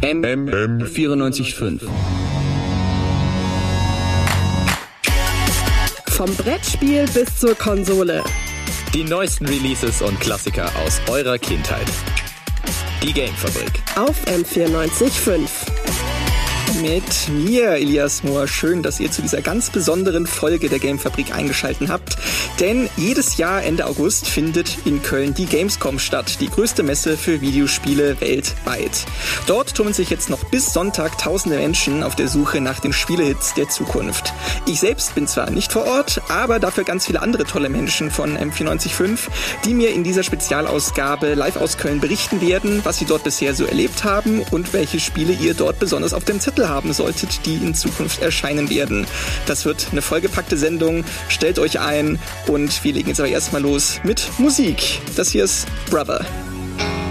94.5. Vom Brettspiel bis zur Konsole. Die neuesten Releases und Klassiker aus eurer Kindheit. Die Gamefabrik. Auf M94.5. Mit mir, Elias Mohr. Schön, dass ihr zu dieser ganz besonderen Folge der Gamefabrik eingeschaltet habt. Denn jedes Jahr Ende August findet in Köln die Gamescom statt, die größte Messe für Videospiele weltweit. Dort tummeln sich jetzt noch bis Sonntag tausende Menschen auf der Suche nach den Spielehits der Zukunft. Ich selbst bin zwar nicht vor Ort, aber dafür ganz viele andere tolle Menschen von M94.5, die mir in dieser Spezialausgabe live aus Köln berichten werden, was sie dort bisher so erlebt haben und welche Spiele ihr dort besonders auf dem Zettel haben solltet, die in Zukunft erscheinen werden. Das wird eine vollgepackte Sendung. Stellt euch ein und wir legen jetzt aber erstmal los mit Musik. Das hier ist Brother.